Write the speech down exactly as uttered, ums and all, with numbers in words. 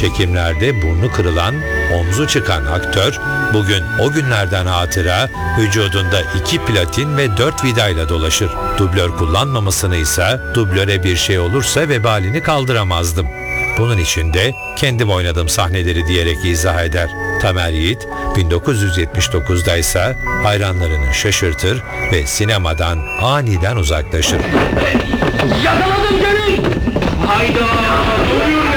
Çekimlerde burnu kırılan, omzu çıkan aktör, bugün o günlerden hatıra vücudunda iki platin ve dört vidayla dolaşır. Dublör kullanmamasını ise dublöre bir şey olursa vebalini kaldıramazdım. Bunun için de kendim oynadım sahneleri diyerek izah eder. Tamer Yiğit bin dokuz yüz yetmiş dokuzda ise hayranlarını şaşırtır ve sinemadan aniden uzaklaşır. Yakaladım seni! Hayda!